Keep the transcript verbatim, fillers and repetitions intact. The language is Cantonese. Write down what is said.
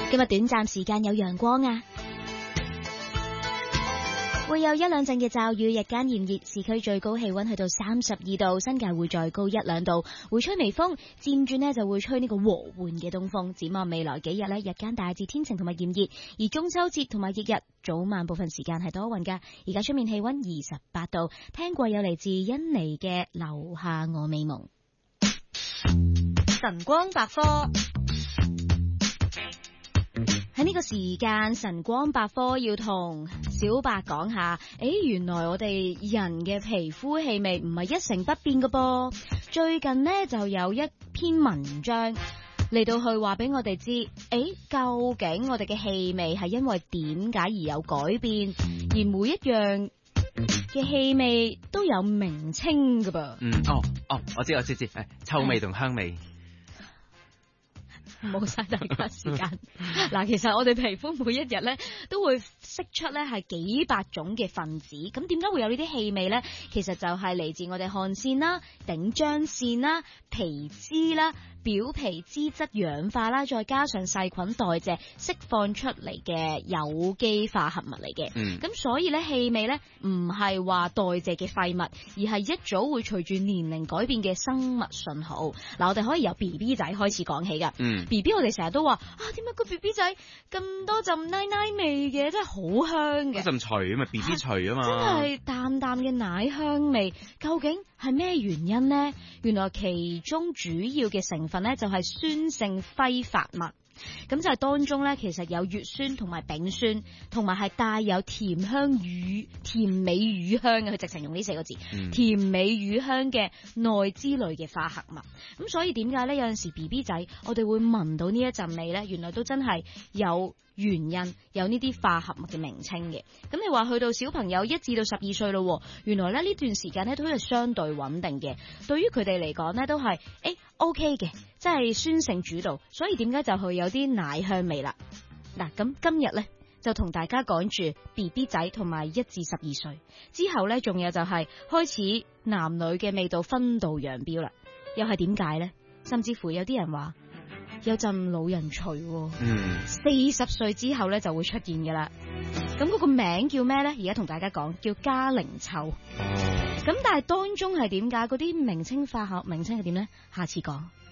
今日短暫時間有陽光啊，會有一兩陣嘅驟雨，日間炎熱，市區最高氣溫去到三十二度，新界會再高一兩度，會吹微風，漸轉呢就會吹呢個和緩嘅東風。展望未來幾日呢，日間大致天晴同埋炎熱，而中秋節同埋翌日早晚部分時間係多雲噶。而家出面氣溫二十八度，聽過有嚟自印尼嘅留下我美夢。 晨光百科。 喺呢個時間，晨光百科要同小白講下，誒，原來我哋人嘅皮膚氣味唔係一成不變㗎噃。最近呢，就有一篇文章嚟到去話俾我哋知，誒，究竟我哋嘅氣味係因為點解而有改變，而每一樣嘅氣味都有名稱㗎噃。 嗯，哦哦，我知我知知，誒，臭味同香味。 冇晒大家時間。嗱，其實我哋皮膚每一日咧都會釋出咧係幾百種嘅分子，咁點解會有呢啲氣味咧？其實就係嚟自我哋汗腺啦、頂漿腺啦、皮脂啦、表皮脂質氧化啦，再加上細菌代謝釋放出嚟嘅有機化合物嚟嘅。嗯，咁所以咧氣味咧唔係話代謝嘅廢物，而係一早會隨住年齡改變嘅生物信號。嗱，我哋可以由 B B 仔開始講起噶。嗯。B B 我哋成日都話啊，點解個 B B 仔咁多陣奶奶味嘅，真係好香嘅。 嗰陣除啊嘛 ，B B 除啊嘛。 真係淡淡嘅奶香味，究竟係咩原因呢？原來其中主要嘅成分呢，就係酸性揮發物。咁就係當中咧，其實有乙酸同埋丙酸，同埋係帶有甜香乳、甜美乳香嘅，佢直情用呢四個字，嗯、甜美乳香嘅內酯類嘅化合物。咁所以點解咧？有陣時 B B 仔我哋會聞到呢一陣味咧，原來都真係有原因，有呢啲化合物嘅名稱嘅。咁你話去到小朋友一至到十二歲咯，原來咧呢段時間咧都係相對穩定嘅，對於佢哋嚟講咧都係誒 O K 嘅。即係酸性主導，所以點解就會有啲奶香味啦？嗱，咁今日咧就同大家講住 B B 仔同埋一至十二歲之後咧，仲有就係開始男女嘅味道分道揚鑣啦。又係點解咧？甚至乎有啲人話有陣老人除，嗯，四十歲之後咧就會出現噶啦。咁嗰個名叫咩咧？而家同大家講叫嘉齡臭。咁但係當中係點解？嗰啲名稱化學名稱係點咧？下次講。